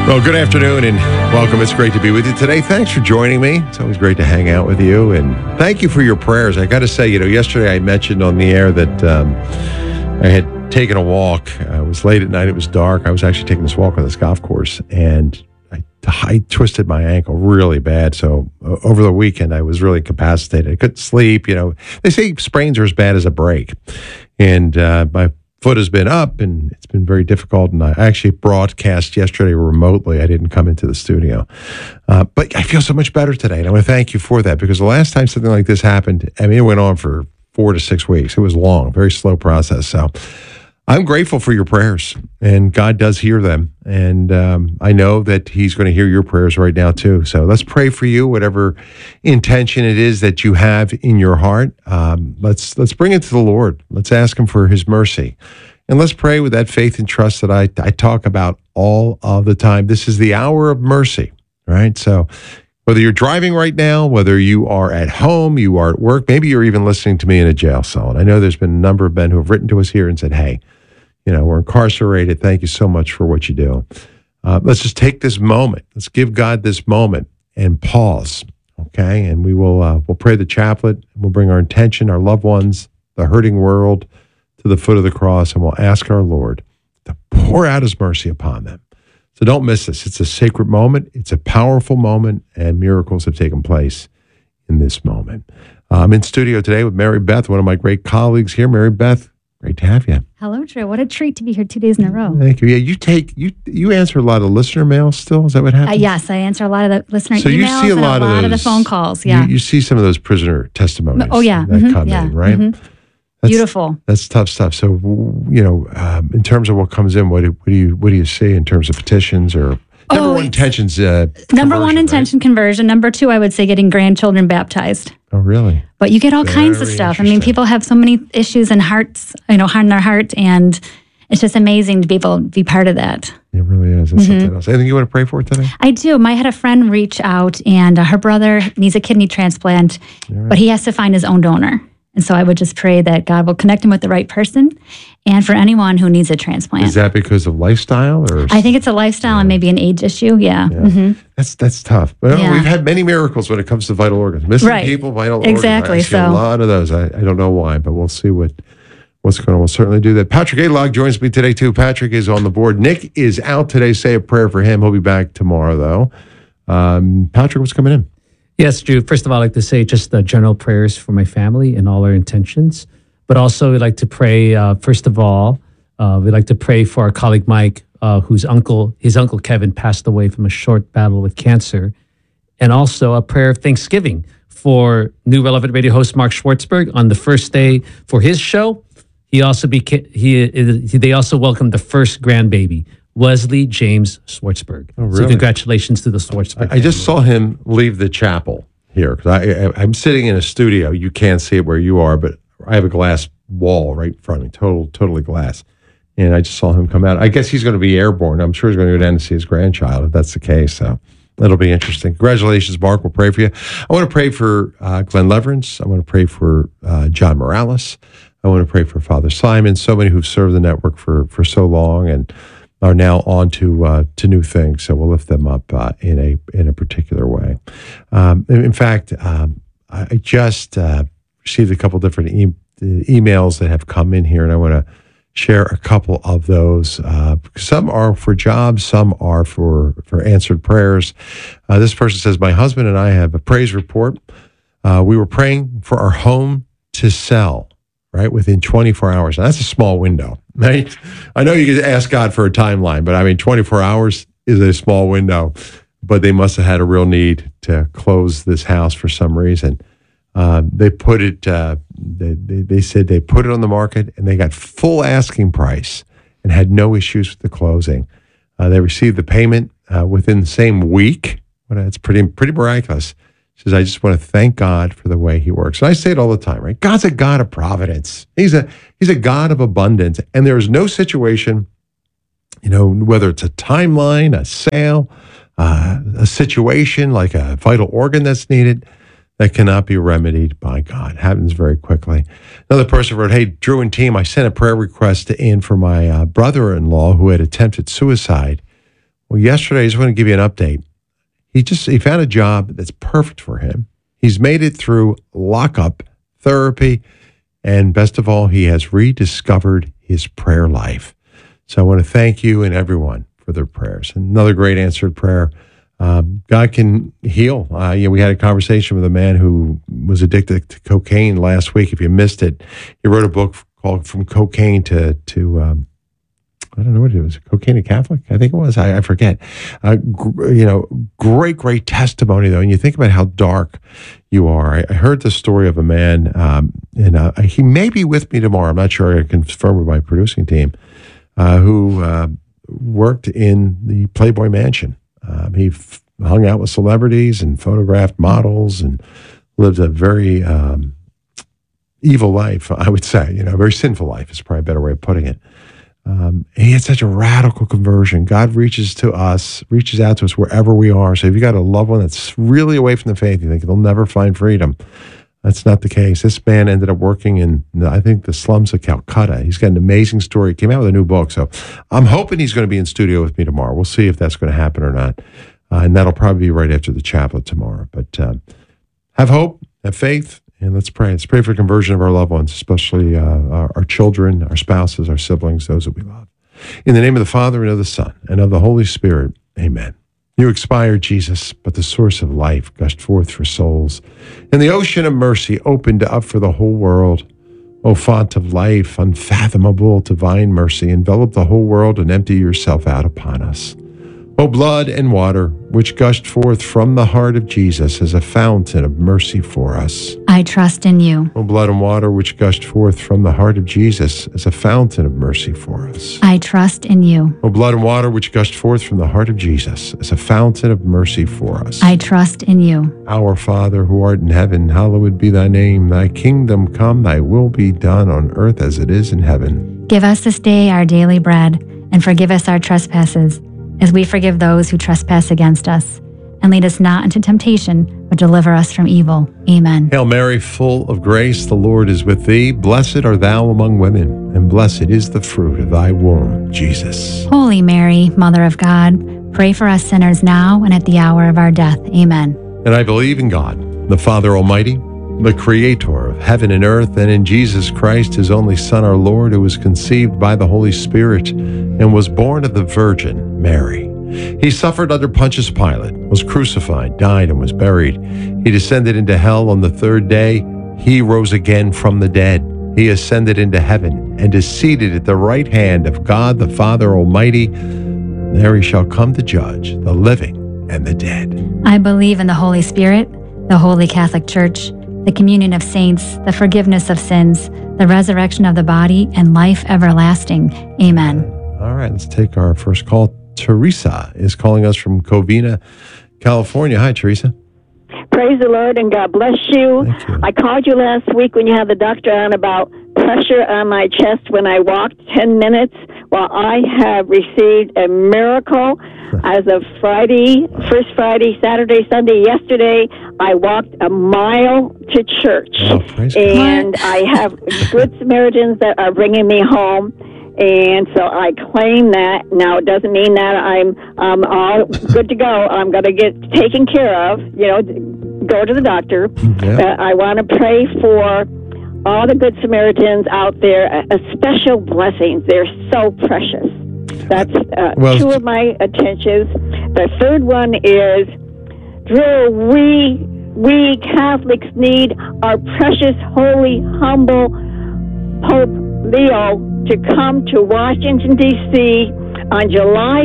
Well, good afternoon and welcome. It's great to be with you today. Thanks for joining me. It's always great to hang out with you, and thank you for your prayers. I got to say, yesterday I mentioned on the air that I had taken a walk. It was late at night. It was dark. I was actually taking this walk on this golf course, and I twisted my ankle really bad. So over the weekend, I was really incapacitated. I couldn't sleep. They say sprains are as bad as a break, and my foot has been up, and it's been very difficult. And I actually broadcast yesterday remotely. I didn't come into the studio. But I feel so much better today. And I want to thank you for that, because the last time something like this happened, it went on for 4 to 6 weeks. It was long, very slow process. So I'm grateful for your prayers, and God does hear them. And I know that he's going to hear your prayers right now too. So let's pray for you, whatever intention it is that you have in your heart. Let's bring it to the Lord. Let's ask him for his mercy. And let's pray with that faith and trust that I talk about all of the time. This is the hour of mercy, right? So whether you're driving right now, whether you are at home, you are at work, maybe you're even listening to me in a jail cell. And I know there's been a number of men who have written to us here and said, hey, we're incarcerated. Thank you so much for what you do. Let's just take this moment. Let's give God this moment and pause, okay? And we'll pray the chaplet. We'll bring our intention, our loved ones, the hurting world to the foot of the cross, and we'll ask our Lord to pour out his mercy upon them. So don't miss this. It's a sacred moment. It's a powerful moment, and miracles have taken place in this moment. I'm in studio today with Mary Beth, one of my great colleagues here. Mary Beth, great to have you. Hello, Drew. What a treat to be here 2 days in a row. Thank you. Yeah, you answer a lot of listener mail still? Is that what happens? Yes, I answer a lot of the listener emails. So you see a lot of the phone calls. Yeah. You see some of those prisoner testimonies. Oh, yeah. That come in, right? Mm-hmm. Beautiful. That's tough stuff. So, in terms of what comes in, what do you see in terms of petitions or number one intentions? Number one intention, right? Conversion. Number two, I would say getting grandchildren baptized. Oh, really? But you get all kinds of stuff. People have so many issues and hearts, in their heart, and it's just amazing to be able to be part of that. It really is. That's something else. Anything you want to pray for today? I do. I had a friend reach out, and her brother needs a kidney transplant, but he has to find his own donor. And so I would just pray that God will connect him with the right person, and for anyone who needs a transplant. Is that because of lifestyle? Or I think it's a lifestyle and maybe an age issue. Yeah. Mm-hmm. That's tough. But we've had many miracles when it comes to vital organs. Missing people, vital organs. Exactly. I see a lot of those. I don't know why, but we'll see what's going on. We'll certainly do that. Patrick Alog joins me today, too. Patrick is on the board. Nick is out today. Say a prayer for him. He'll be back tomorrow, though. Patrick, what's coming in? Yes, Drew. First of all, I'd like to say just the general prayers for my family and all our intentions. But also, we'd like to pray, first of all, we'd like to pray for our colleague Mike, his uncle Kevin passed away from a short battle with cancer. And also a prayer of thanksgiving for new Relevant Radio host Mark Schwartzberg on the first day for his show. They also welcomed the first grandbaby, Wesley James Schwartzberg. Oh, really? So congratulations to the Schwartzberg. I just saw him leave the chapel here, because I'm sitting in a studio. You can't see it where you are, but I have a glass wall right in front of me, totally glass. And I just saw him come out. I guess he's going to be airborne. I'm sure he's going to go down to see his grandchild, if that's the case. So that'll be interesting. Congratulations, Mark. We'll pray for you. I want to pray for Glenn Leverance. I want to pray for John Morales. I want to pray for Father Simon. So many who've served the network for so long and are now on to new things. So we'll lift them up in a particular way. In fact, I just received a couple different emails that have come in here, and I want to share a couple of those. Some are for jobs, some are for answered prayers. This person says, my husband and I have a praise report. We were praying for our home to sell, right, within 24 hours. Now, that's a small window, right? I know you could ask God for a timeline, but 24 hours is a small window. But they must have had a real need to close this house for some reason. They put it. They said they put it on the market, and they got full asking price and had no issues with the closing. They received the payment within the same week. It's pretty miraculous. She says, I just want to thank God for the way he works. And I say it all the time, right? God's a God of providence. He's a God of abundance. And there is no situation, whether it's a timeline, a sale, a situation like a vital organ that's needed, that cannot be remedied by God. It happens very quickly. Another person wrote, hey, Drew and team, I sent a prayer request in for my brother-in-law who had attempted suicide Well, yesterday, I just want to give you an update. He found a job that's perfect for him. He's made it through lockup, therapy, and best of all, he has rediscovered his prayer life. So I want to thank you and everyone for their prayers. Another great answered prayer. God can heal. We had a conversation with a man who was addicted to cocaine last week. If you missed it, he wrote a book called From Cocaine to I don't know what it was, Cocaine to Catholic, I think it was. I forget. Great testimony, though. And you think about how dark you are. I heard the story of a man, and he may be with me tomorrow. I'm not sure. I can confirm with my producing team, who worked in the Playboy Mansion. He hung out with celebrities and photographed models and lived a very evil life, I would say. A very sinful life is probably a better way of putting it. He had such a radical conversion. God reaches out to us wherever we are. So if you got a loved one that's really away from the faith, you think they'll never find freedom. That's not the case. This man ended up working in, I think, the slums of Calcutta. He's got an amazing story. He came out with a new book. So I'm hoping he's going to be in studio with me tomorrow. We'll see if that's going to happen or not. And that'll probably be right after the chaplet tomorrow. But have hope, have faith, and let's pray. Let's pray for conversion of our loved ones, especially our children, our spouses, our siblings, those that we love. In the name of the Father, and of the Son, and of the Holy Spirit, amen. You expired, Jesus, but the source of life gushed forth for souls. And the ocean of mercy opened up for the whole world. O font of life, unfathomable divine mercy, envelop the whole world and empty yourself out upon us. O blood and water, which gushed forth from the heart of Jesus as a fountain of mercy for us. I trust in you. O blood and water, which gushed forth from the heart of Jesus as a fountain of mercy for us. I trust in you. O blood and water, which gushed forth from the heart of Jesus as a fountain of mercy for us. I trust in you. Our Father, who art in heaven, hallowed be thy name. Thy kingdom come, thy will be done on earth as it is in heaven. Give us this day our daily bread, and forgive us our trespasses, as we forgive those who trespass against us. And lead us not into temptation, but deliver us from evil. Amen. Hail Mary, full of grace, the Lord is with thee. Blessed art thou among women, and blessed is the fruit of thy womb, Jesus. Holy Mary, Mother of God, pray for us sinners now and at the hour of our death. Amen. And I believe in God, the Father Almighty, the Creator of heaven and earth, and in Jesus Christ, his only Son, our Lord, who was conceived by the Holy Spirit and was born of the Virgin Mary. He suffered under Pontius Pilate, was crucified, died, and was buried. He descended into hell on the third day. He rose again from the dead. He ascended into heaven and is seated at the right hand of God the Father Almighty. There he shall come to judge the living and the dead. I believe in the Holy Spirit, the Holy Catholic Church, the communion of saints, the forgiveness of sins, the resurrection of the body, and life everlasting. Amen. All right, let's take our first call. Teresa is calling us from Covina, California. Hi, Teresa. Praise the Lord and God bless you. Thank you. I called you last week when you had the doctor on about pressure on my chest when I walked 10 minutes. Well, I have received a miracle. As of Friday, first Friday, Saturday, Sunday, yesterday, I walked a mile to church. Oh, praise God. And I have good Samaritans that are bringing me home. And so I claim that. Now, it doesn't mean that I'm all good to go. I'm going to get taken care of, go to the doctor. Yeah. I want to pray for all the good Samaritans out there, a special blessings. They're so precious. That's two of my attentions. The third one is, Drew, we Catholics need our precious, holy, humble Pope Leo to come to Washington, D.C. on July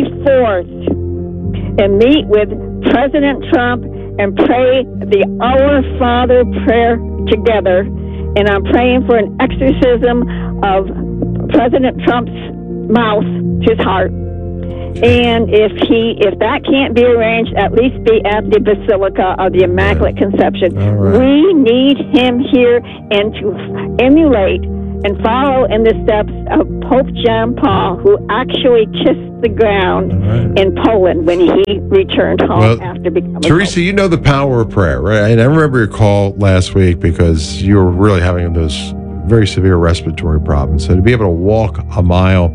4th and meet with President Trump and pray the Our Father prayer together. And I'm praying for an exorcism of President Trump's mouth, his heart. And if that can't be arranged, at least be at the Basilica of the Immaculate Conception. Right. We need him here and to emulate and follow in the steps of Pope John Paul, who actually kissed the ground in Poland when he returned home after becoming Teresa, Pope. you know the power of prayer, right? And I remember your call last week because you were really having those very severe respiratory problems. So to be able to walk a mile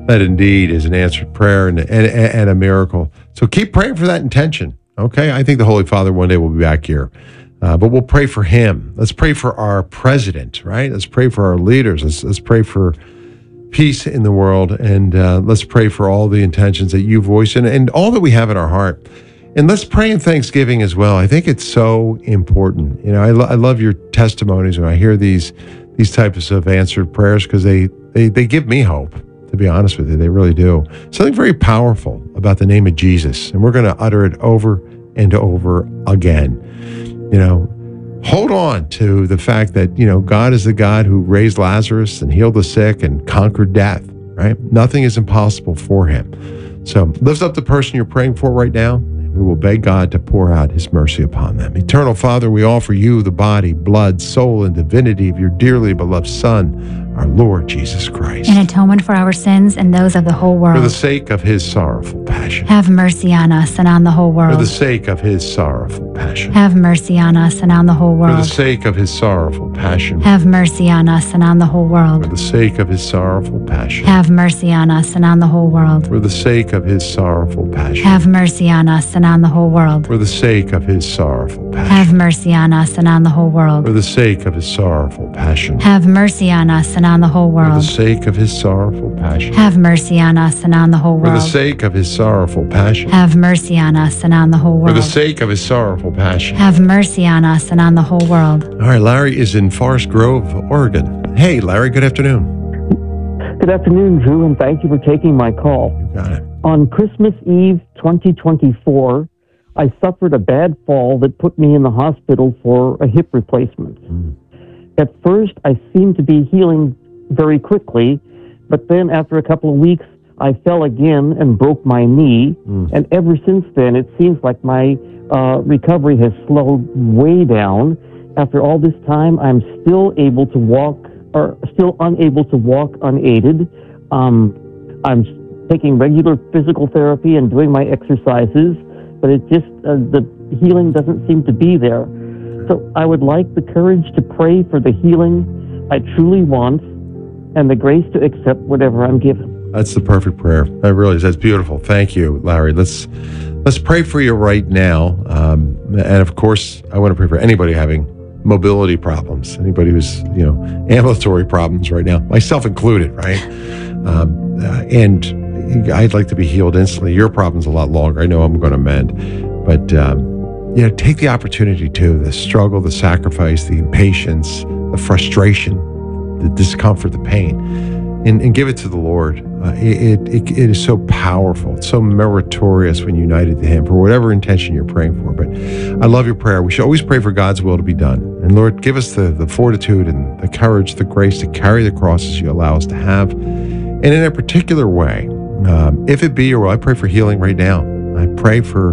That indeed is an answered prayer and a miracle. So keep praying for that intention. Okay, I think the Holy Father one day will be back here. But we'll pray for him. Let's pray for our president, right? Let's pray for our leaders. Let's pray for peace in the world. And let's pray for all the intentions that you voice and all that we have in our heart. And let's pray in thanksgiving as well. I think it's so important. You know, I love your testimonies when I hear these types of answered prayers because they give me hope, to be honest with you. They really do. Something very powerful about the name of Jesus. And we're going to utter it over and over again. You know, hold on to the fact that, you know, God is the God who raised Lazarus and healed the sick and conquered death, right? Nothing is impossible for him. So lift up the person you're praying for right now, and we will beg God to pour out his mercy upon them. Eternal Father, we offer you the body, blood, soul, and divinity of your dearly beloved Son, our Lord Jesus Christ. In atonement for our sins and those of the whole world. For the sake of his sorrowful passion. Have mercy on us and on the whole world. For the sake of his sorrowful passion. Have mercy on us and on the whole world. For the sake of his sorrowful passion. Have mercy on us and on the whole world. For the sake of his sorrowful passion. Have mercy on us and on the whole world. For the sake of his sorrowful passion. Have mercy on us and on the whole world. For the sake of his sorrowful passion. Have mercy on us and on the whole world. For the sake of his sorrowful passion. Have mercy on us and on the whole For the world. sake of his sorrowful passion. Have mercy on us and on the whole For the world. sake of his sorrowful passion. Have mercy on us and on the whole For the world. sake of his sorrowful passion. Have mercy on us and on the whole world. All right, Larry is in Forest Grove, Oregon. Hey, Larry, good afternoon. Good afternoon, Drew, and thank you for taking my call. You got it. On Christmas Eve 2024, I suffered a bad fall that put me in the hospital for a hip replacement. At first, I seemed to be healing very quickly, but then after a couple of weeks, I fell again and broke my knee. And ever since then, it seems like my recovery has slowed way down. After all this time, I'm still able to walk, or still unable to walk unaided. I'm taking regular physical therapy and doing my exercises, but it just, the healing doesn't seem to be there. So I would like the courage to pray for the healing I truly want and the grace to accept whatever I'm given. That's the perfect prayer. That really is. That's beautiful. Thank you, Larry. Let's pray for you right now. And of course, I want to pray for anybody having mobility problems, anybody who's, you know, ambulatory problems right now, myself included, right? And I'd like to be healed instantly. Your problem's a lot longer. I know I'm going to mend, but you know, take the opportunity to the struggle, the sacrifice, the impatience, the frustration, the discomfort, the pain, and give it to the Lord. It is so powerful. It's so meritorious when united to Him for whatever intention you're praying for. But I love your prayer. We should always pray for God's will to be done. And Lord, give us the fortitude and the courage, the grace to carry the crosses you allow us to have. And in a particular way, if it be your will, I pray for healing right now. I pray for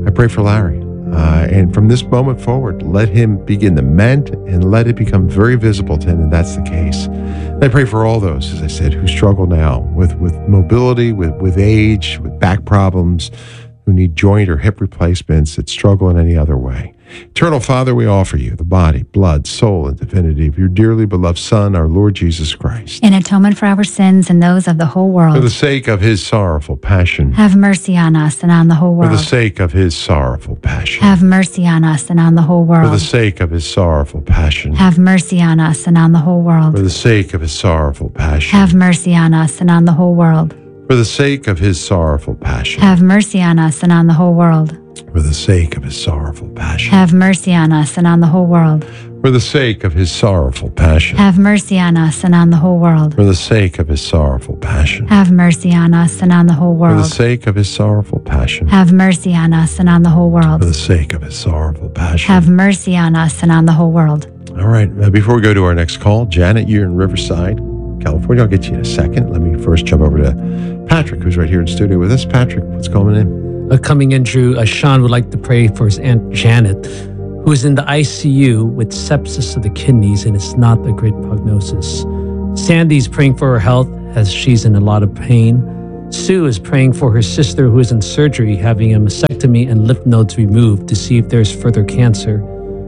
Larry. And from this moment forward, let him begin to mend and let it become very visible to him that that's the case. And I pray for all those, as I said, who struggle now with mobility, with age, with back problems, who need joint or hip replacements, that struggle in any other way. Eternal Father, we offer you the body, blood, soul, and divinity of your dearly beloved Son, our Lord Jesus Christ. In atonement for our sins and those of the whole world. For the sake of his sorrowful passion. Have mercy on us and on the whole world. For the sake of his sorrowful passion. Have mercy on us and on the whole world. For the sake of his sorrowful passion. Have mercy on us and on the whole world. For the sake of his sorrowful passion. Have mercy on us and on the whole world. For the sake of his sorrowful passion. Have mercy on us and on the whole world. For the sake of his sorrowful passion. Have mercy on us and on the whole world. For the sake of his sorrowful passion. Have mercy on us and on the whole world. For the sake of his sorrowful passion. Have mercy on us and on the whole For the world. sake of his sorrowful passion. Have mercy on us and on the whole world. For the sake of his sorrowful passion. Have mercy on us and on the whole world. All right. Before we go to our next call, Janet, you're in Riverside, California. I'll get to you in a second. Let me first jump over to Patrick, who's right here in studio with us. Patrick, what's going in? Coming in, Drew, Sean would like to pray for his Aunt Janet, who is in the ICU with sepsis of the kidneys, and it's not a great prognosis. Sandy's praying for her health as she's in a lot of pain. Sue is praying for her sister who is in surgery, having a mastectomy and lymph nodes removed to see if there's further cancer.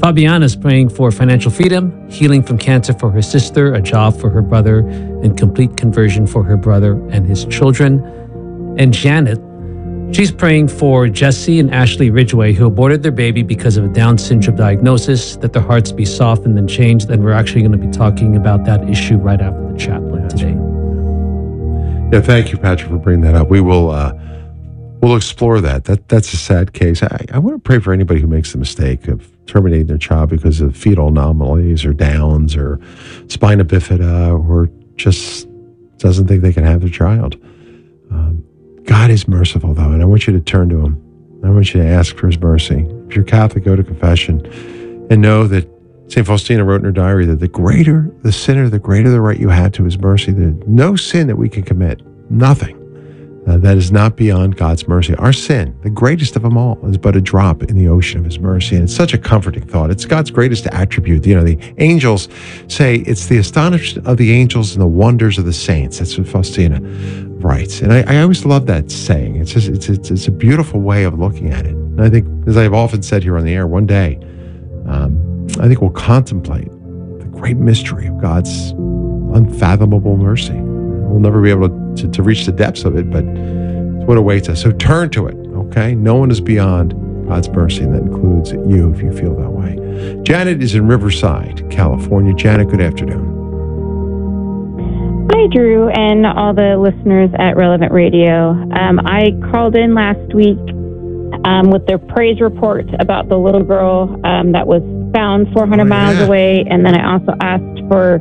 Fabiana's praying for financial freedom, healing from cancer for her sister, a job for her brother, and complete conversion for her brother and his children. And Janet, she's praying for Jesse and Ashley Ridgway, who aborted their baby because of a Down syndrome diagnosis, that their hearts be softened and changed. And we're actually going to be talking about that issue right after the chaplain today. Yeah, thank you, Patrick, for bringing that up. We will we'll explore that. That's a sad case. I want to pray for anybody who makes the mistake of terminating their child because of fetal anomalies or Downs or spina bifida, or just doesn't think they can have their child. God is merciful, though, and I want you to turn to him. I want you to ask for his mercy. If you're Catholic, go to confession and know that St. Faustina wrote in her diary that the greater the sinner, the greater the right you have to his mercy. There's no sin that we can commit, nothing, that is not beyond God's mercy. Our sin, the greatest of them all, is but a drop in the ocean of his mercy. And it's such a comforting thought. It's God's greatest attribute. You know, the angels say it's the astonishment of the angels and the wonders of the saints. That's what Faustina writes. And I always love that saying. It's just, it's a beautiful way of looking at it. And I think, as I've often said here on the air, one day, I think we'll contemplate the great mystery of God's unfathomable mercy. We'll never be able to reach the depths of it, but it's what awaits us. So turn to it, okay? No one is beyond God's mercy, and that includes you if you feel that way. Janet is in Riverside, California. Janet, good afternoon. Hi, Drew, and all the listeners at Relevant Radio. I called in last week with their praise report about the little girl that was found 400 miles away, and then I also asked for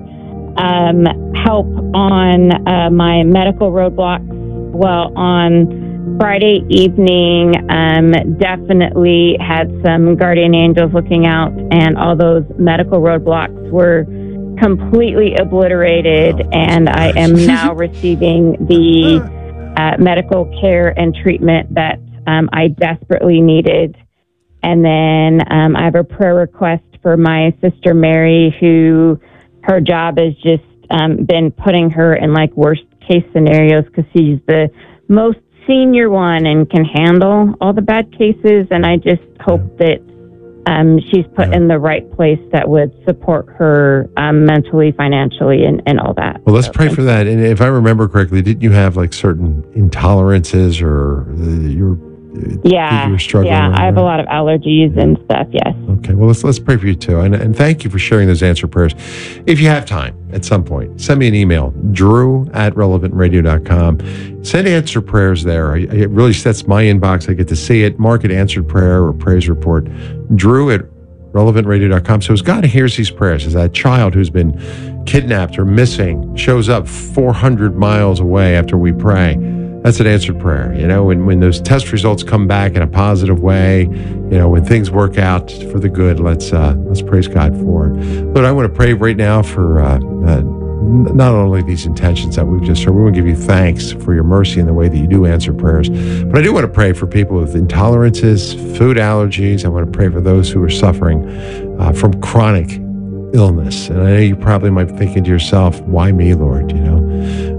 help on my medical roadblocks. Well, on Friday evening, definitely had some guardian angels looking out, and all those medical roadblocks were completely obliterated, and I am now receiving the medical care and treatment that I desperately needed. And then I have a prayer request for my sister Mary, who her job has just been putting her in like worst case scenarios because she's the most senior one and can handle all the bad cases. And I just hope that she's put in the right place that would support her mentally, financially, and all that. Well, let's pray for that. And if I remember correctly, didn't you have like certain intolerances or you were struggling? Yeah, I have a lot of allergies and stuff, yes. Okay, well, let's pray for you too. And thank you for sharing those answer prayers. If you have time at some point, send me an email, drew@relevantradio.com. Send answer prayers there. It really sets my inbox. I get to see it. Mark it answered prayer or praise report. drew@relevantradio.com. So as God hears these prayers, as that child who's been kidnapped or missing shows up 400 miles away after we pray, that's an answered prayer. You know, when those test results come back in a positive way, you know, when things work out for the good, let's praise God for it. Lord, I want to pray right now for not only these intentions that we've just heard. We want to give you thanks for your mercy and the way that you do answer prayers. But I do want to pray for people with intolerances, food allergies. I want to pray for those who are suffering from chronic illness. And I know you probably might be thinking to yourself, why me, Lord? You know,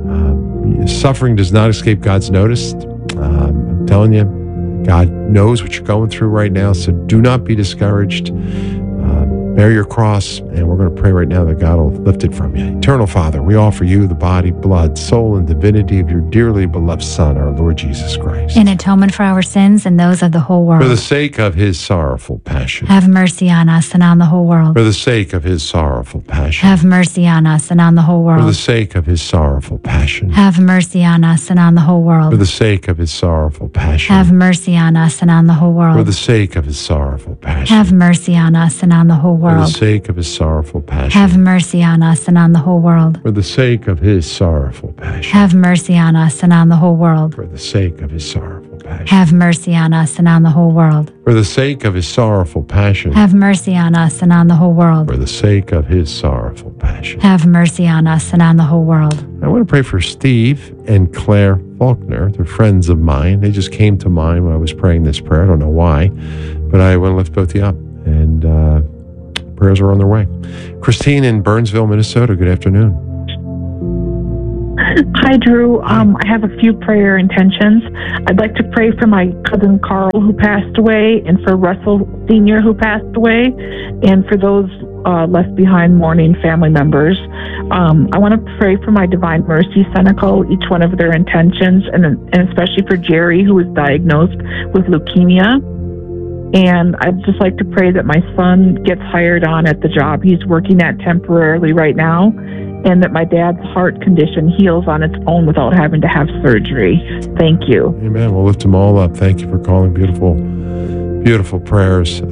suffering does not escape God's notice. I'm telling you, God knows what you're going through right now, so do not be discouraged. Bear your cross, and we're going to pray right now that God will lift it from you. Eternal Father, we offer you the body, blood, soul, and divinity of your dearly beloved Son, our Lord Jesus Christ. In atonement for our sins and those of the whole world. For the sake of his sorrowful passion. Have mercy on us and on the whole world. For the sake of his sorrowful passion. Have mercy on us and on the whole world. For the sake of his sorrowful passion. Have mercy on us and on the whole world. For the sake of his sorrowful passion. Have mercy on us and on the whole world. For the sake of his sorrowful passion. Have mercy on us and on the whole world. For the sake of his sorrowful passion. Have mercy on us and on the whole world. For the sake of his sorrowful passion. Have mercy on us and on the whole world. For the sake of his sorrowful passion. Have mercy on us and on the whole world. For the sake of his sorrowful passion. Have mercy on us and on the whole world. For the sake of his sorrowful passion. Have mercy on us and on the whole world. I want to pray for Steve and Claire Faulkner. They're friends of mine. They just came to mind when I was praying this prayer. I don't know why, but I want to lift both of you up. And prayers are on their way. Christine in Burnsville, Minnesota. Good afternoon. Hi, Drew. I have a few prayer intentions. I'd like to pray for my cousin Carl, who passed away, and for Russell Sr., who passed away, and for those left behind mourning family members. I want to pray for my Divine Mercy Cenacle, each one of their intentions, and especially for Jerry, who was diagnosed with leukemia. And I'd just like to pray that my son gets hired on at the job he's working at temporarily right now, and that my dad's heart condition heals on its own without having to have surgery. Thank you. Amen. We'll lift them all up. Thank you for calling. Beautiful, beautiful prayers.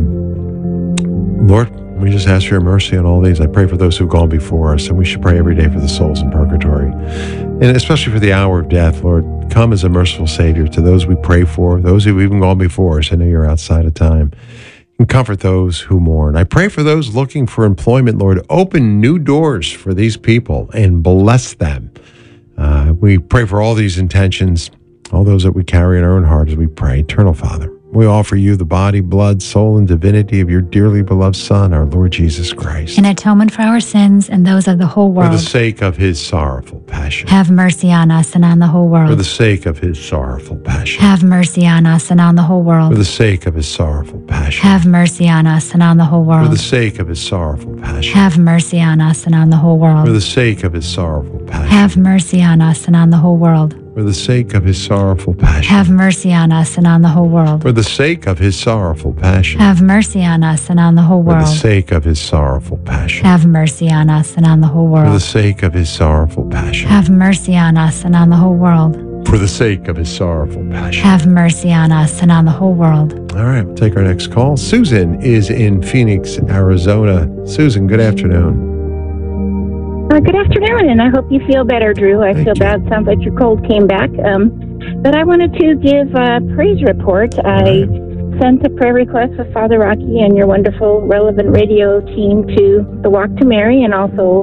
Lord, we just ask for your mercy on all these. I pray for those who've gone before us, and we should pray every day for the souls in purgatory, and especially for the hour of death. Lord, come as a merciful Savior to those we pray for, those who've even gone before us. I know you're outside of time. And comfort those who mourn. I pray for those looking for employment, Lord. Open new doors for these people and bless them. We pray for all these intentions, all those that we carry in our own heart as we pray. Eternal Father, we offer you the body, blood, soul, and divinity of your dearly beloved Son, our Lord Jesus Christ. In atonement for our sins and those of the whole world. For the sake of his sorrowful passion. Have mercy on us and on the whole world. For the sake of his sorrowful passion. Have mercy on us and on the whole world. For the sake of his sorrowful passion. Have mercy on us and on the whole world. For the sake of his sorrowful passion. Have mercy on us and on the whole world. For the sake of his sorrowful passion. Have mercy on us and on the whole world. For the sake of his sorrowful passion. Have mercy on us and on the whole world. For the sake of his sorrowful passion. Have mercy on us and on the whole For world. the sake of his sorrowful passion. Have mercy on us and on the whole For the world. sake of his sorrowful passion. Have mercy on us and on the whole world. For the sake of his sorrowful passion. Have mercy on us and on the whole world. All right, we'll take our next call. Susan is in Phoenix, Arizona. Susan, good afternoon. Good afternoon, and I hope you feel better, Drew. I feel bad. Sounds like your cold came back. But I wanted to give a praise report. I sent a prayer request with Father Rocky and your wonderful Relevant Radio team to the Walk to Mary, and also,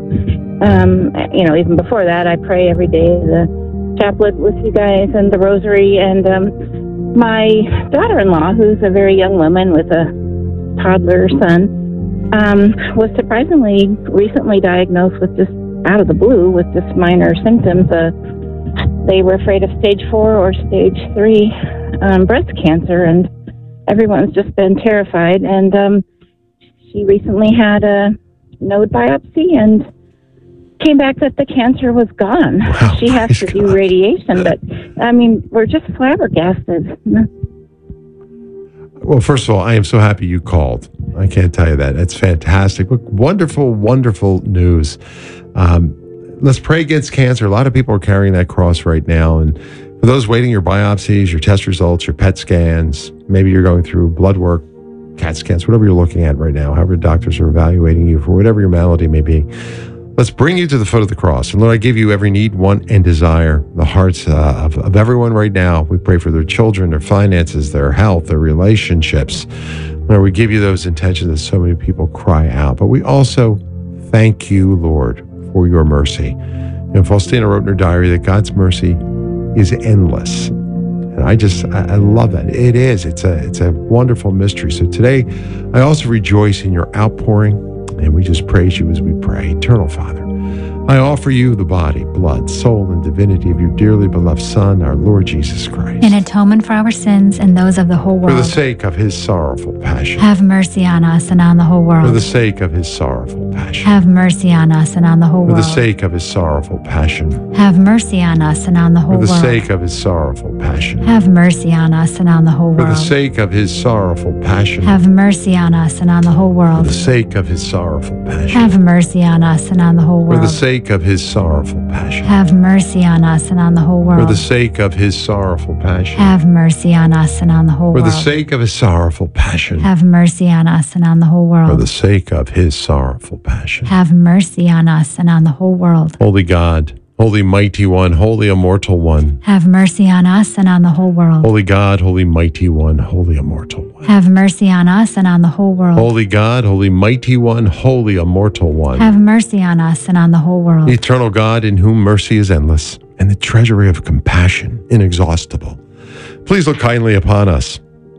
even before that, I pray every day the chaplet with you guys and the rosary. And my daughter-in-law, who's a very young woman with a toddler son, was surprisingly recently diagnosed with just out of the blue with just minor symptoms. They were afraid of stage 4 or stage 3 breast cancer, and everyone's just been terrified. And she recently had a node biopsy and came back that the cancer was gone. Wow, she has to do radiation, but I mean, we're just flabbergasted. Well, first of all, I am so happy you called. I can't tell you that. That's fantastic. Look, wonderful, wonderful news. Let's pray against cancer. A lot of people are carrying that cross right now. And for those waiting your biopsies, your test results, your PET scans, maybe you're going through blood work, CAT scans, whatever you're looking at right now, however doctors are evaluating you for whatever your malady may be. Let's bring you to the foot of the cross. And Lord, I give you every need, want, and desire, the hearts of everyone right now. We pray for their children, their finances, their health, their relationships. Lord, we give you those intentions that so many people cry out. But we also thank you, Lord, for your mercy. And Faustina wrote in her diary that God's mercy is endless. And I love that. It is. It's a wonderful mystery. So today, I also rejoice in your outpouring. And we just praise you as we pray. Eternal Father, I offer you the body, blood, soul, and divinity of your dearly beloved Son, our Lord Jesus Christ. In atonement for our sins and those of the whole world. For the sake of his sorrowful passion. Have mercy on us and on the whole world. For the sake of his sorrowful passion. Have mercy on us and on the whole For world. the sake of his sorrowful passion. Have mercy on us and on the whole For the world. sake of his sorrowful passion. Have mercy on us and on the whole For world. the sake of his sorrowful passion. Have mercy on us and on the whole For world. the sake of his sorrowful passion. Have mercy on us and on the whole For world. the sake of his sorrowful passion. Have mercy on us and on the whole For world. the sake of his sorrowful passion. Have mercy on us and on the whole For world. the sake of his sorrowful passion. Have mercy on us and on the whole For world. the sake of his sorrowful passion. Have mercy on us and on the whole world. Holy God, Holy Mighty One, Holy Immortal One. Have mercy on us and on the whole world. Holy God, Holy Mighty One, Holy Immortal One. Have mercy on us and on the whole world. Holy God, Holy Mighty One, Holy Immortal One. Have mercy on us and on the whole world. Eternal God, in whom mercy is endless, and the treasury of compassion inexhaustible. Please look kindly upon us.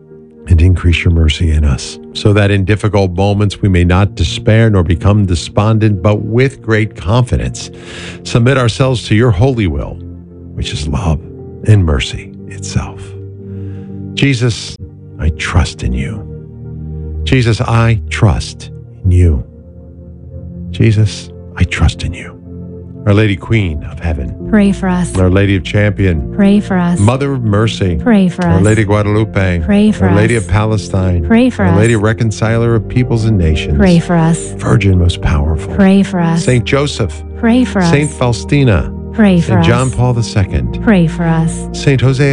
and increase your mercy in us, so that in difficult moments we may not despair nor become despondent, but with great confidence submit ourselves to your holy will, which is love and mercy itself. Jesus, I trust in you. Jesus, I trust in you. Jesus, I trust in you. Our Lady Queen of Heaven, Pray for us. Our Lady of Champion, Pray for us. Mother of Mercy, Pray for Our us. Lady of Guadalupe, Pray for Our Lady us. of Palestine, Pray for Our us. Lady Reconciler of Peoples and Nations, Pray for us. Virgin most powerful, Pray for us. Saint Joseph, Pray for us. Saint Faustina, Pray for Saint us. John Paul II, Pray for us. Saint Jose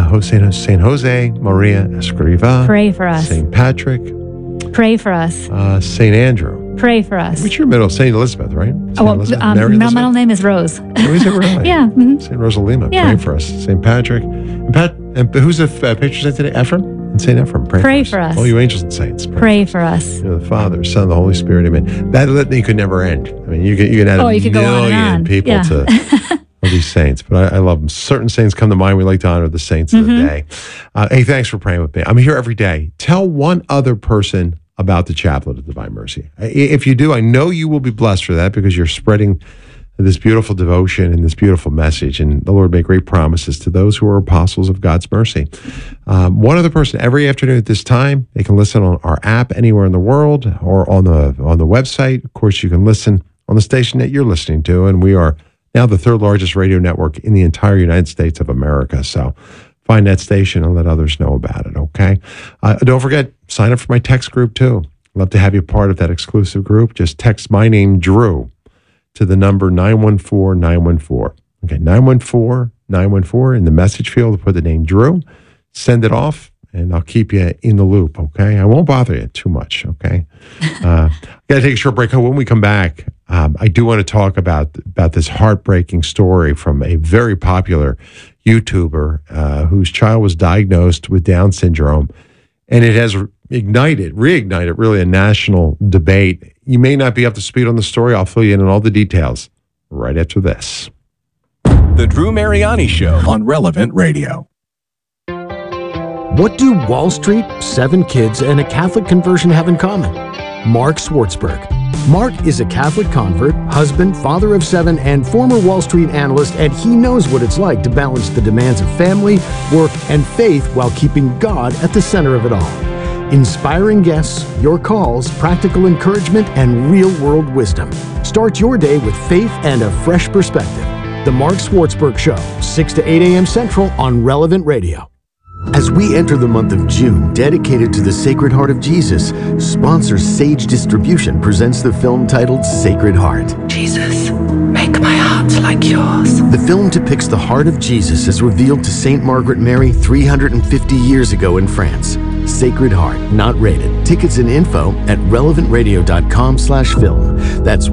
Maria Escriva, Pray for us. Saint Patrick, Pray for us. Saint Andrew. Pray for us. What's your middle? Saint Elizabeth, right? Saint Oh, well, Elizabeth? my Mary middle Elizabeth? name is Rose. Oh, is it really? Yeah. Mhm. Saint Rosalima, Yeah. pray for us. Saint Patrick, and who's the patron saint today? Ephraim and Saint Ephraim, Pray for us. All you angels and saints, Pray for us. You know, the Father, Son, the Holy Spirit. Amen. That litany could never end. I mean, you can add a You could go on and million on. people Yeah. to all these saints, but I love them. Certain saints come to mind. We like to honor the saints of the day. Hey, thanks for praying with me. I'm here every day. Tell one other person about the Chaplet of Divine Mercy. If you do, I know you will be blessed for that, because you're spreading this beautiful devotion and this beautiful message. And the Lord made great promises to those who are apostles of God's mercy. One other person every afternoon at this time. They can listen on our app anywhere in the world, or on the website. Of course, you can listen on the station that you're listening to, and we are now the third largest radio network in the entire United States of America. So find that station and let others know about it, okay? Don't forget, sign up for my text group too. Love to have you part of that exclusive group. Just text my name, Drew, to the number 914-914. Okay, 914-914. In the message field, put the name Drew. Send it off, and I'll keep you in the loop, okay? I won't bother you too much, okay? Got to take a short break. When we come back, I do want to talk about this heartbreaking story from a very popular YouTuber whose child was diagnosed with Down syndrome, and it has reignited really a national debate. You may not be up to speed on the story. I'll fill you in on all the details right after this. The Drew Mariani Show on Relevant Radio. What do Wall Street, 7 kids, and a Catholic conversion have in common? Mark Swartzberg. Mark is a Catholic convert, husband, father of 7, and former Wall Street analyst, and he knows what it's like to balance the demands of family, work, and faith while keeping God at the center of it all. Inspiring guests, your calls, practical encouragement, and real-world wisdom. Start your day with faith and a fresh perspective. The Mark Swartzberg Show, 6 to 8 a.m. Central on Relevant Radio. As we enter the month of June dedicated to the Sacred Heart of Jesus, sponsor Sage Distribution presents the film titled Sacred Heart. Jesus, make my heart like yours. The film depicts the heart of Jesus as revealed to Saint Margaret Mary 350 years ago in France. Sacred Heart, not rated. Tickets and info at relevantradio.com/film. That's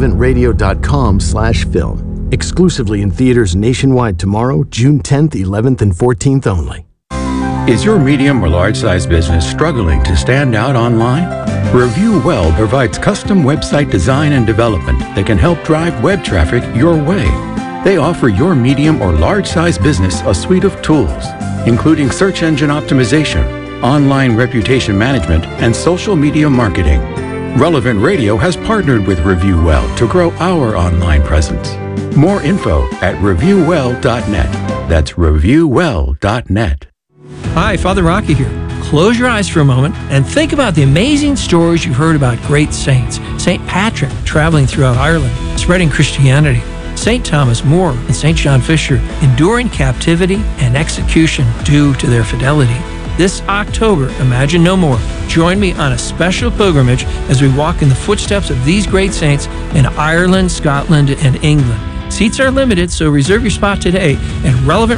relevantradio.com/film. Exclusively in theaters nationwide tomorrow, June 10th, 11th, and 14th only. Is your medium or large size business struggling to stand out online? Review Well provides custom website design and development that can help drive web traffic your way. They offer your medium or large size business a suite of tools, including search engine optimization, online reputation management, and social media marketing. Relevant Radio has partnered with Review Well to grow our online presence. More info at reviewwell.net. That's reviewwell.net. Hi, Father Rocky here. Close your eyes for a moment and think about the amazing stories you've heard about great saints. St. Patrick traveling throughout Ireland, spreading Christianity. St. Thomas More and St. John Fisher enduring captivity and execution due to their fidelity. This October, Imagine No More. Join me on a special pilgrimage as we walk in the footsteps of these great saints in Ireland, Scotland, and England. Seats are limited, so reserve your spot today at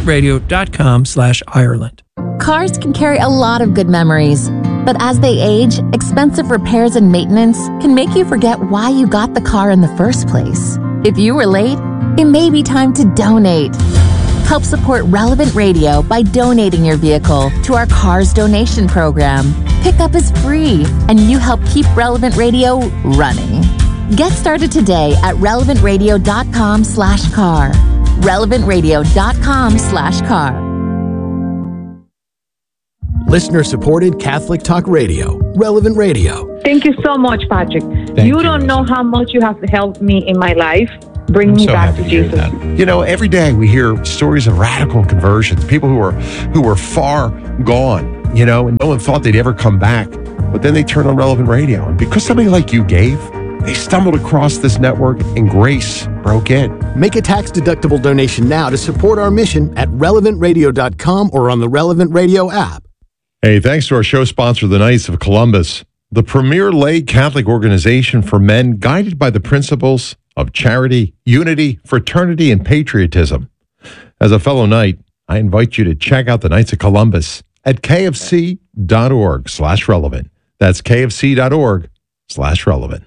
relevantradio.com/Ireland. Cars can carry a lot of good memories, but as they age, expensive repairs and maintenance can make you forget why you got the car in the first place. If you were late, it may be time to donate. Help support Relevant Radio by donating your vehicle to our Cars donation program. Pickup is free, and you help keep Relevant Radio running. Get started today at relevantradio.com/car. relevantradio.com/car. Listener-supported Catholic Talk Radio, Relevant Radio. Thank you so much, Patrick. You don't know how much you have helped me in my life. Bring me back to Jesus. You know, every day we hear stories of radical conversions, people who were far gone, you know, and no one thought they'd ever come back. But then they turned on Relevant Radio. And because somebody like you gave, they stumbled across this network and grace broke in. Make a tax-deductible donation now to support our mission at relevantradio.com or on the Relevant Radio app. Hey, thanks to our show sponsor, the Knights of Columbus, the premier lay Catholic organization for men guided by the principles of charity, unity, fraternity, and patriotism. As a fellow Knight, I invite you to check out the Knights of Columbus at kfc.org/relevant. That's kfc.org/relevant.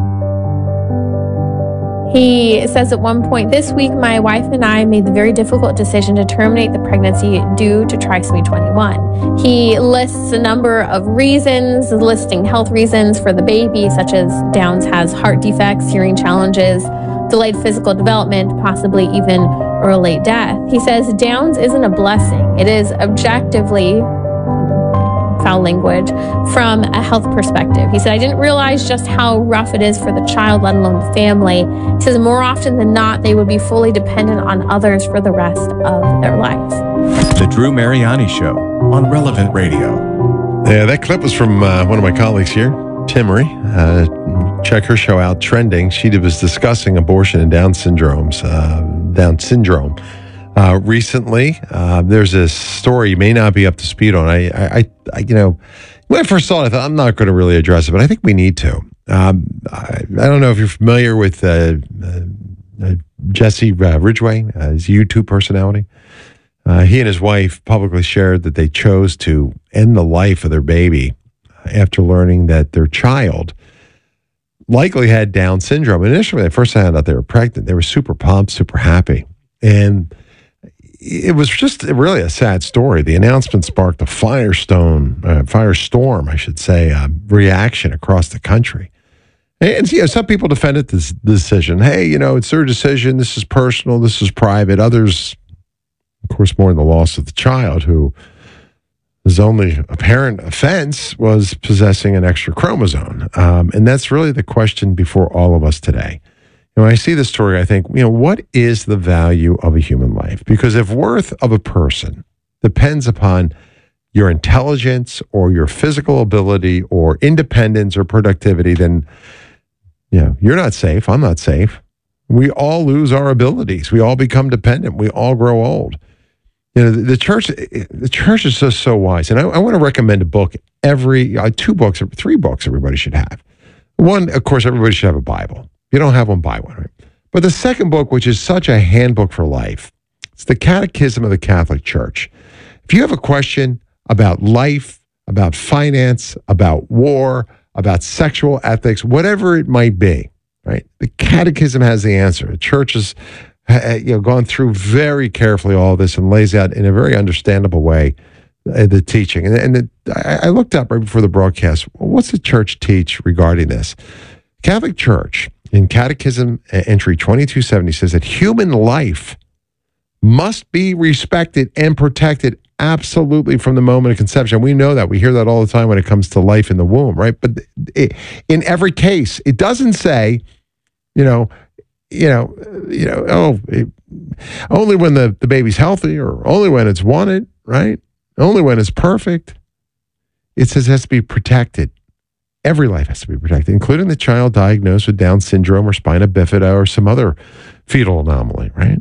He says at one point, this week, my wife and I made the very difficult decision to terminate the pregnancy due to trisomy 21. He lists a number of reasons, listing health reasons for the baby, such as Downs has heart defects, hearing challenges, delayed physical development, possibly even early death. He says Downs isn't a blessing. It is objectively, foul language, from a health perspective. He said, I didn't realize just how rough it is for the child, let alone the family. He says more often than not, they would be fully dependent on others for the rest of their lives. The Drew Mariani Show on Relevant Radio. Yeah, that clip was from one of my colleagues here, Timmery. Check her show out, Trending. She was discussing abortion and Down syndrome. Recently, there's a story you may not be up to speed on. I you know, when I first saw it, I thought I'm not going to really address it, but I think we need to. I don't know if you're familiar with Jesse Ridgway, his YouTube personality. He and his wife publicly shared that they chose to end the life of their baby after learning that their child likely had Down syndrome. Initially, when they first found out they were pregnant, they were super pumped, super happy. And it was just really a sad story. The announcement sparked a firestorm, reaction across the country. And you know, some people defended this decision. Hey, you know, it's their decision. This is personal. This is private. Others, of course, mourn the loss of the child who his only apparent offense was possessing an extra chromosome. And that's really the question before all of us today. When I see this story, I think, you know, what is the value of a human life? Because if worth of a person depends upon your intelligence or your physical ability or independence or productivity, then, you know, you're not safe. I'm not safe. We all lose our abilities. We all become dependent. We all grow old. You know, the church is just so wise. And I want to recommend a book three books everybody should have. One, of course, everybody should have a Bible. If you don't have one, buy one, right? But the second book, which is such a handbook for life, it's the Catechism of the Catholic Church. If you have a question about life, about finance, about war, about sexual ethics, whatever it might be, right? The Catechism has the answer. The Church has gone through very carefully all this and lays out in a very understandable way the teaching. I looked up right before the broadcast, what's the Church teach regarding this? Catholic Church, in Catechism entry 2270, says that human life must be respected and protected absolutely from the moment of conception. We know that. We hear that all the time when it comes to life in the womb, right? But in every case, it doesn't say, only when the baby's healthy or only when it's wanted, right? Only when it's perfect. It says it has to be protected. Every life has to be protected, including the child diagnosed with Down syndrome or spina bifida or some other fetal anomaly, right?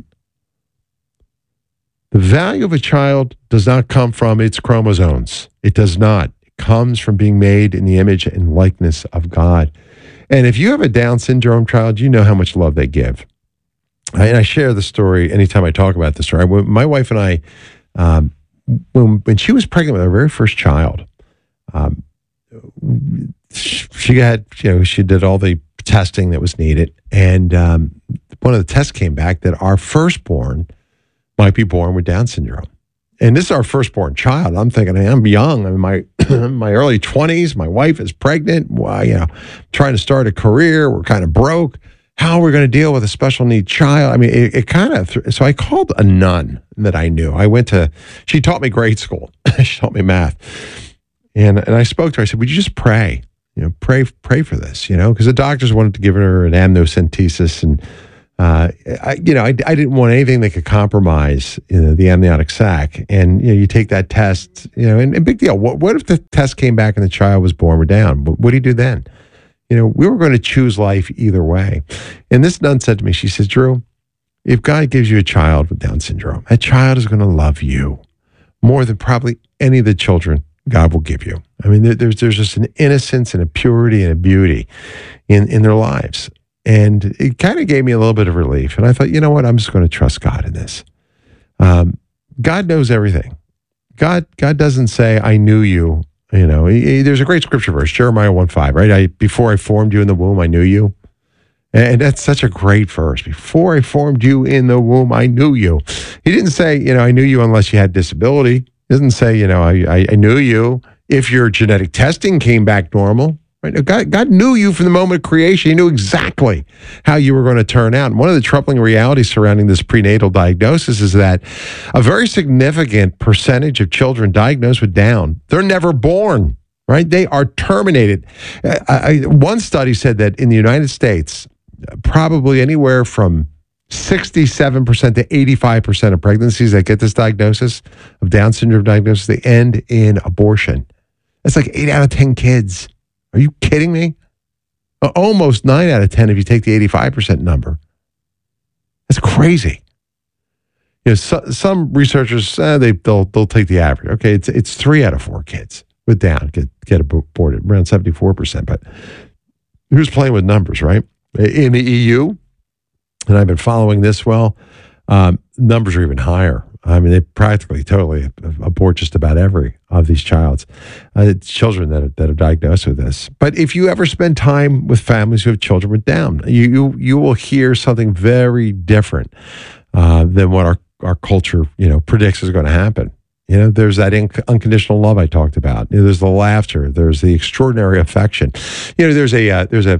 The value of a child does not come from its chromosomes. It does not. It comes from being made in the image and likeness of God. And if you have a Down syndrome child, you know how much love they give. And I share the story anytime I talk about this story. My wife and I, when she was pregnant with our very first child, she did all the testing that was needed. And one of the tests came back that our firstborn might be born with Down syndrome. And this is our firstborn child. I'm thinking, I'm young. I'm in my early 20s. My wife is pregnant. Well, trying to start a career. We're kind of broke. How are we going to deal with a special need child? I mean, it kind of, so I called a nun that I knew. She taught me grade school. She taught me math. And I spoke to her. I said, would you just pray? Pray for this, because the doctors wanted to give her an amniocentesis. And, I didn't want anything that could compromise the amniotic sac. And, you take that test, and big deal. What if the test came back and the child was born or down? What do you do then? We were going to choose life either way. And this nun said to me, she says, Drew, if God gives you a child with Down syndrome, that child is going to love you more than probably any of the children God will give you. I mean, there's just an innocence and a purity and a beauty in their lives. And it kind of gave me a little bit of relief. And I thought, you know what? I'm just going to trust God in this. God knows everything. God doesn't say, I knew you. There's a great scripture verse, Jeremiah 1:5, right? Before I formed you in the womb, I knew you. And that's such a great verse. Before I formed you in the womb, I knew you. He didn't say, I knew you unless you had disability. He doesn't say, I knew you if your genetic testing came back normal. Right? God knew you from the moment of creation. He knew exactly how you were going to turn out. And one of the troubling realities surrounding this prenatal diagnosis is that a very significant percentage of children diagnosed with Down, they're never born, right? They are terminated. One study said that in the United States, probably anywhere from 67% to 85% of pregnancies that get this diagnosis of Down syndrome diagnosis, they end in abortion. That's like 8 out of 10 kids. Are you kidding me? Almost 9 out of 10 if you take the 85% number. That's crazy. Some researchers they'll take the average. Okay, it's 3 out of 4 kids with Down get aborted, around 74%. But who's playing with numbers, right? In the EU, and I've been following this numbers are even higher. I mean, they practically totally abort just about every of these children that are diagnosed with this. But if you ever spend time with families who have children with Down, you will hear something very different than what our culture predicts is going to happen. There's that unconditional love I talked about. There's the laughter. There's the extraordinary affection. There's a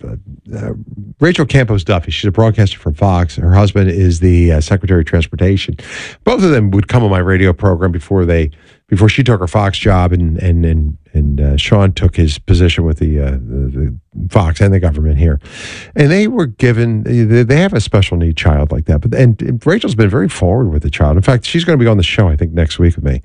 Rachel Campos Duffy. She's a broadcaster from Fox. Her husband is the Secretary of Transportation. Both of them would come on my radio program before she took her Fox job, and Sean took his position with the Fox and the government here. And they were they have a special need child like that. And Rachel's been very forward with the child. In fact, she's going to be on the show, I think, next week with me.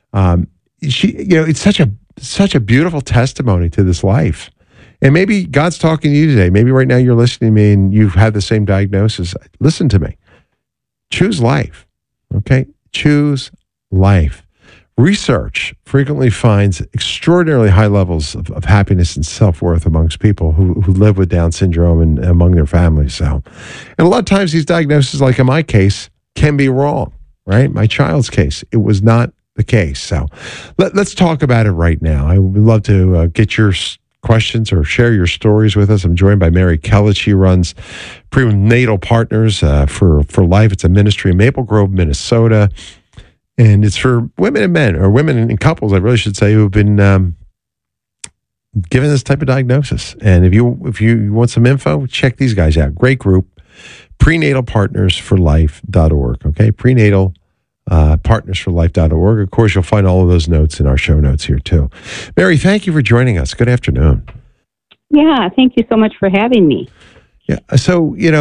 It's such a beautiful testimony to this life. And maybe God's talking to you today. Maybe right now you're listening to me and you've had the same diagnosis. Listen to me. Choose life. Okay? Choose life. Research frequently finds extraordinarily high levels of happiness and self-worth amongst people who live with Down syndrome and among their families. And a lot of times these diagnoses, like in my case, can be wrong, right? My child's case, it was not the case. So let's talk about it right now. I would love to get your questions or share your stories with us. I'm joined by Mary Kellett. She runs Prenatal Partners for Life. It's a ministry in Maple Grove, Minnesota. And it's for women and men, or women and couples, I really should say, who have been given this type of diagnosis. And if you want some info, check these guys out. Great group, prenatalpartnersforlife.org. Okay, prenatalpartnersforlife.org. Of course, you'll find all of those notes in our show notes here too. Mary, thank you for joining us. Good afternoon. Yeah, thank you so much for having me. Yeah. So, you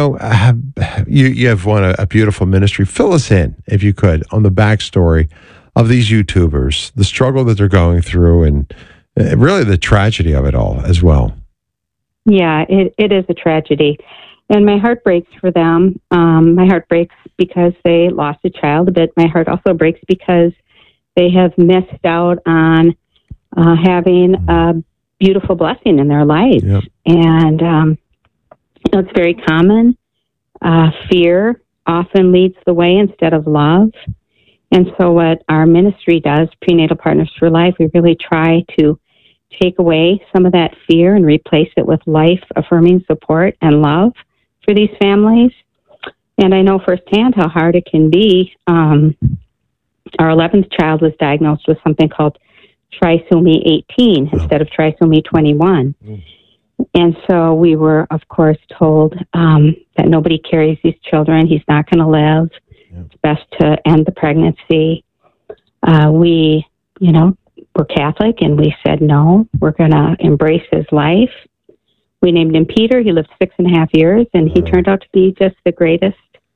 have won a beautiful ministry. Fill us in, if you could, on the backstory of these YouTubers, the struggle that they're going through, and really the tragedy of it all as well. Yeah, it is a tragedy. And my heart breaks for them. My heart breaks because they lost a child, but my heart also breaks because they have missed out on having a beautiful blessing in their life. Yep. And it's very common. Fear often leads the way instead of love. And so what our ministry does, Prenatal Partners for Life, we really try to take away some of that fear and replace it with life-affirming support and love for these families. And I know firsthand how hard it can be. Our 11th child was diagnosed with something called trisomy 18 instead of trisomy 21. And so we were, of course, told that nobody carries these children. He's not going to live. Yeah. It's best to end the pregnancy. We we're Catholic, and we said, no, we're going to embrace his life. We named him Peter. He lived 6.5 years, and he turned out to be just the greatest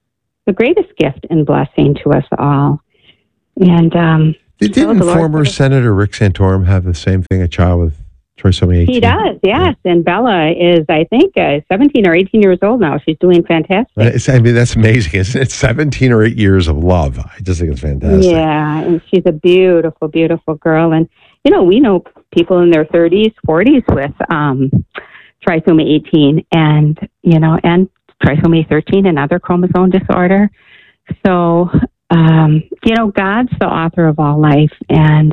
gift and blessing to us all. And didn't former Senator Rick Santorum have the same thing, a child with trisomy 18? He does, yes. And Bella is, I think, 17 or 18 years old now. She's doing fantastic. That's amazing, isn't it? 17 or 8 years of love. I just think it's fantastic. Yeah, and she's a beautiful, beautiful girl. And, we know people in their 30s, 40s with trisomy 18 and trisomy 13, another chromosome disorder. So, God's the author of all life, and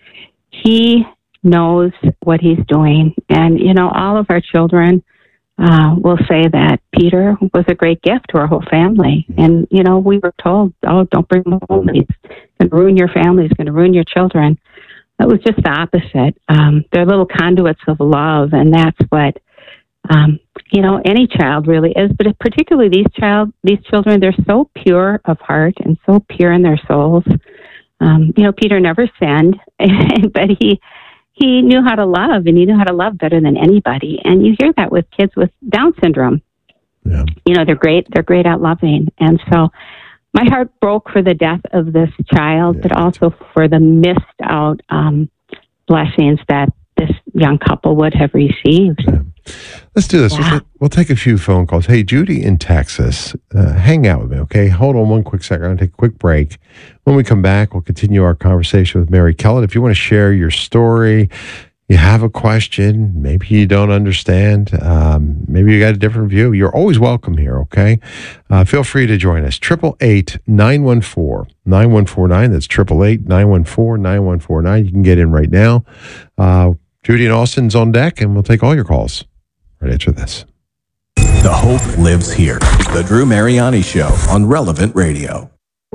he knows what he's doing. And, all of our children will say that Peter was a great gift to our whole family. And, we were told, don't bring him home. He's going to ruin your family. He's going to ruin your children. It was just the opposite. They're little conduits of love, and that's what, any child really is. But particularly these children, they're so pure of heart and so pure in their souls. Peter never sinned, but he knew how to love, and he knew how to love better than anybody. And you hear that with kids with Down syndrome. Yeah. They're great at loving. And so my heart broke for the death of this child, but also for the missed out blessings that this young couple would have received. Yeah. Let's do this. Yeah. We'll take a few phone calls. Hey, Judy in Texas, hang out with me, okay? Hold on one quick second. I'm going to take a quick break. When we come back, we'll continue our conversation with Mary Kellett. If you want to share your story, you have a question, maybe you don't understand, maybe you got a different view, you're always welcome here, okay? Feel free to join us. 888-914-9149. That's 888-914-9149. You can get in right now. Judy and Austin's on deck, and we'll take all your calls right after this. The hope lives here. The Drew Mariani Show on Relevant Radio.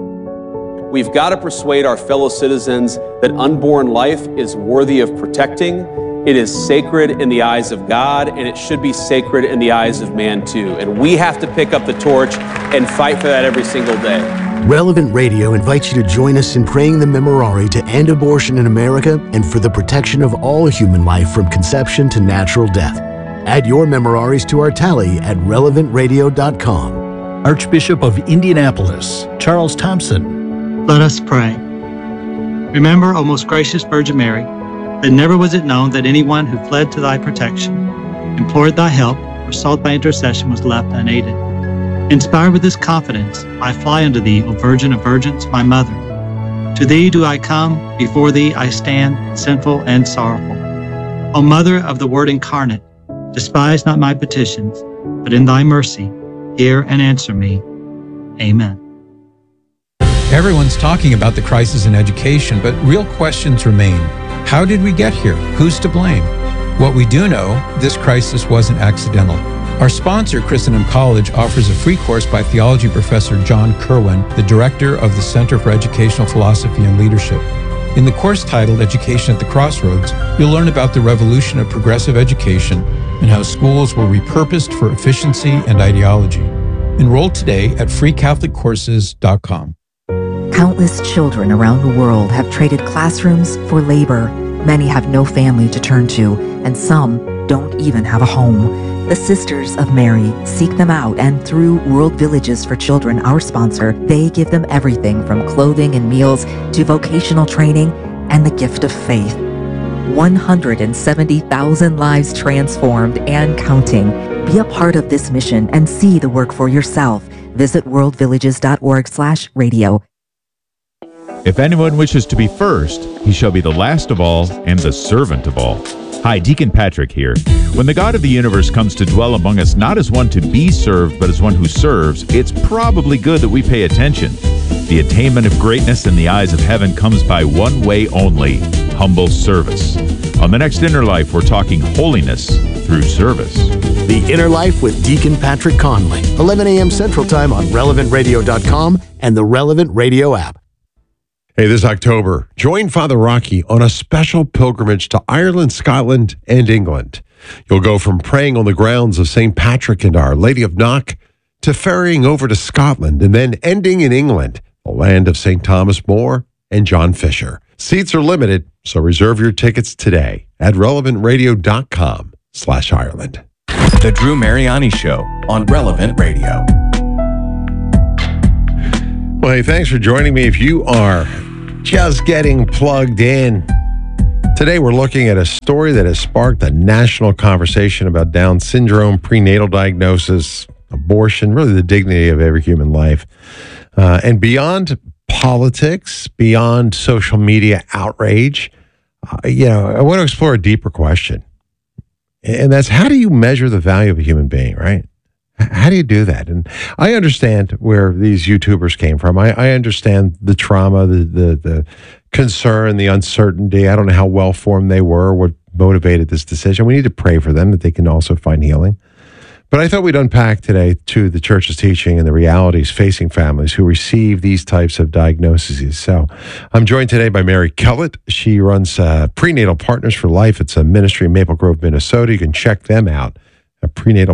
We've got to persuade our fellow citizens that unborn life is worthy of protecting. It is sacred in the eyes of God, and it should be sacred in the eyes of man too. And we have to pick up the torch and fight for that every single day. Relevant Radio invites you to join us in praying the Memorare to end abortion in America and for the protection of all human life from conception to natural death. Add your Memoraries to our tally at relevantradio.com. Archbishop of Indianapolis, Charles Thompson. Let us pray. Remember, O most gracious Virgin Mary, that never was it known that anyone who fled to thy protection, implored thy help, or sought thy intercession was left unaided. Inspired with this confidence, I fly unto thee, O Virgin of Virgins, my Mother. To thee do I come, before thee I stand, sinful and sorrowful. O Mother of the Word incarnate, despise not my petitions, but in thy mercy, hear and answer me. Amen. Everyone's talking about the crisis in education, but real questions remain. How did we get here? Who's to blame? What we do know, this crisis wasn't accidental. Our sponsor, Christendom College, offers a free course by theology professor John Kerwin, the director of the Center for Educational Philosophy and Leadership. In the course titled Education at the Crossroads, you'll learn about the revolution of progressive education and how schools were repurposed for efficiency and ideology. Enroll today at freecatholiccourses.com. Countless children around the world have traded classrooms for labor. Many have no family to turn to, and some don't even have a home. The Sisters of Mary seek them out, and through World Villages for Children, our sponsor, they give them everything from clothing and meals to vocational training and the gift of faith. 170,000 lives transformed and counting. Be a part of this mission and see the work for yourself. Visit worldvillages.org/radio. If anyone wishes to be first, he shall be the last of all and the servant of all. Hi, Deacon Patrick here. When the God of the universe comes to dwell among us not as one to be served, but as one who serves, it's probably good that we pay attention. The attainment of greatness in the eyes of heaven comes by one way only: humble service. On the next Inner Life, we're talking holiness through service. The Inner Life with Deacon Patrick Conley, 11 a.m. Central Time on relevantradio.com and the Relevant Radio app. Hey, this October, join Father Rocky on a special pilgrimage to Ireland, Scotland, and England. You'll go from praying on the grounds of St. Patrick and Our Lady of Knock to ferrying over to Scotland and then ending in England, the land of St. Thomas More and John Fisher. Seats are limited, so reserve your tickets today at relevantradio.com/Ireland. The Drew Mariani Show on Relevant Radio. Well, hey, thanks for joining me. If you are just getting plugged in, today we're looking at a story that has sparked a national conversation about Down syndrome, prenatal diagnosis, abortion, really the dignity of every human life. And beyond politics, beyond social media outrage, I want to explore a deeper question. And that's, how do you measure the value of a human being, right? How do you do that? And I understand where these YouTubers came from. I understand the trauma, the concern, the uncertainty. I don't know how well-formed they were, what motivated this decision. We need to pray for them that they can also find healing. But I thought we'd unpack today to the church's teaching and the realities facing families who receive these types of diagnoses. So I'm joined today by Mary Kellett. She runs Prenatal Partners for Life. It's a ministry in Maple Grove, Minnesota. You can check them out at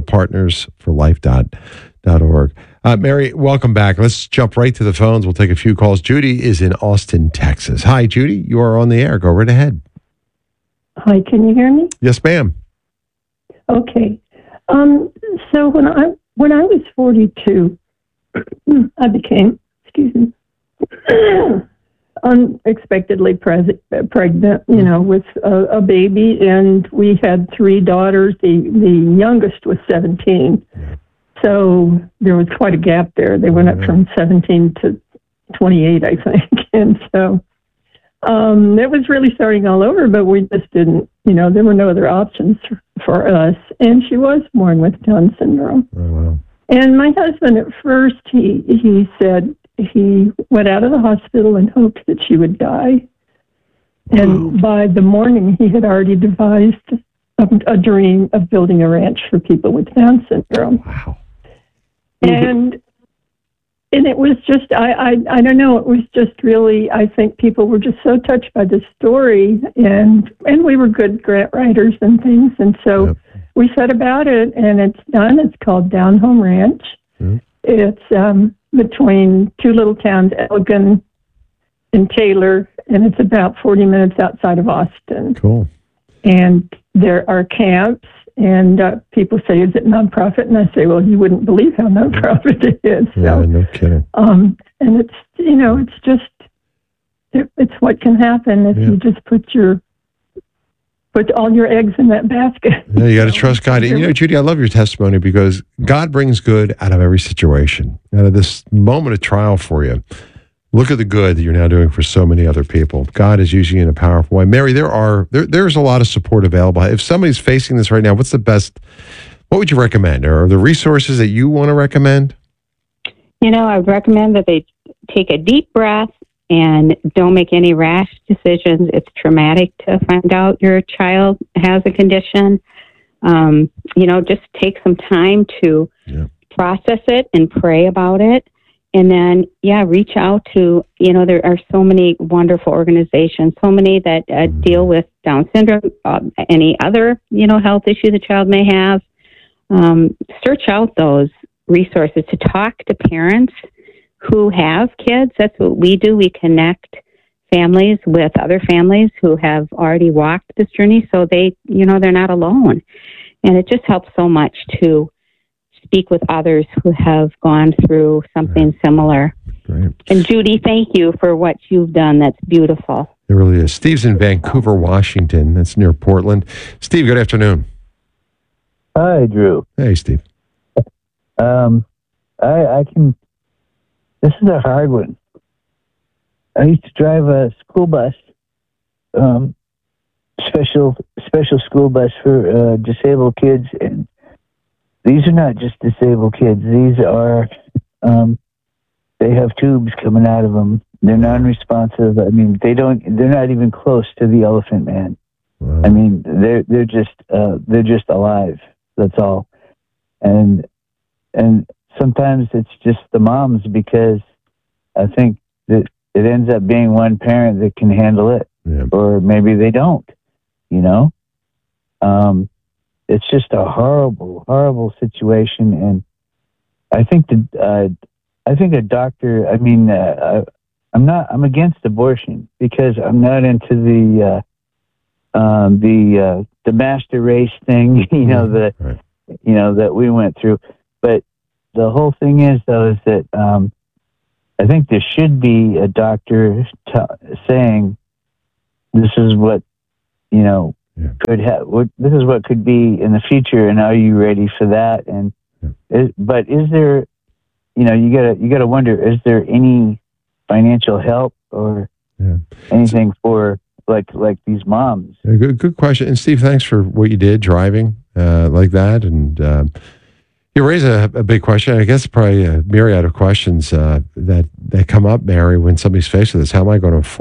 prenatalpartnersforlife.org. Mary, welcome back. Let's jump right to the phones. We'll take a few calls. Judy is in Austin, Texas. Hi, Judy. You are on the air. Go right ahead. Hi, can you hear me? Yes, ma'am. Okay. So when I was 42, I became, unexpectedly pregnant, with a baby, and we had 3 daughters. The youngest was 17, so there was quite a gap there. They went up from 17 to 28, I think, and so it was really starting all over. But we just didn't, there were no other options for us. And she was born with Down syndrome. Oh, wow. And my husband, at first, he said he went out of the hospital and hoped that she would die. And by the morning, he had already devised a dream of building a ranch for people with Down syndrome. Wow. And it was just, I don't know, it was just really, I think people were just so touched by the story, and we were good grant writers and things, and so we set about it, and it's done. It's called Down Home Ranch. It's between 2 little towns, Elgin and Taylor, and it's about 40 minutes outside of Austin. Cool. And there are camps, and people say, is it nonprofit? And I say, well, you wouldn't believe how nonprofit it is. Yeah, no kidding. And it's, it's just, it's what can happen if you just put all your eggs in that basket. Yeah, you got to trust God. And, Judy, I love your testimony because God brings good out of every situation. Out of this moment of trial for you, look at the good that you're now doing for so many other people. God is using you in a powerful way. Mary, there's a lot of support available. If somebody's facing this right now, what would you recommend? Or are there resources that you want to recommend? I would recommend that they take a deep breath and don't make any rash decisions. It's traumatic to find out your child has a condition. Just take some time to process it and pray about it. And then, reach out to, there are so many wonderful organizations, so many that deal with Down syndrome, any other, health issue the child may have. Search out those resources to talk to parents who have kids. That's what we do. We connect families with other families who have already walked this journey, so they, they're not alone. And it just helps so much to speak with others who have gone through something similar. Great. And Judy, thank you for what you've done. That's beautiful. It really is. Steve's in Vancouver, Washington. That's near Portland. Steve, good afternoon. Hi, Drew. Hey, Steve. This is a hard one. I used to drive a school bus, special school bus for disabled kids, and these are not just disabled kids. These are, they have tubes coming out of them. They're non-responsive. I mean, they're not even close to the Elephant Man. Wow. I mean, they're just alive. That's all. And sometimes it's just the moms, because I think that it ends up being one parent that can handle it, or maybe they don't, it's just a horrible, horrible situation. And I think a doctor, I'm against abortion because I'm not into the master race thing, that we went through. But the whole thing is, though, is that I think there should be a doctor saying this is what could this is what could be in the future, and are you ready for that? And but is there, you gotta wonder, is there any financial help or anything for like these moms? Good question. And Steve, thanks for what you did driving like that. And you raise a big question. I guess probably a myriad of questions that come up, Mary, when somebody's faced with this. How am I going to afford